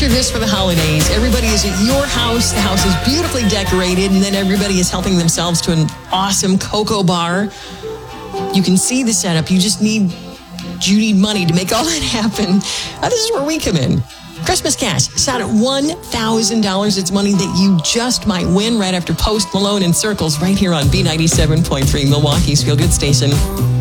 this for the holidays. Everybody is at your house. The house is beautifully decorated, and then everybody is helping themselves to an awesome cocoa bar. You can see the setup. You need money to make all that happen. This is where we come in. Christmas cash set at $1,000. It's money that you just might win right after Post Malone and Circles right here on B97.3, Milwaukee's Feel Good Station.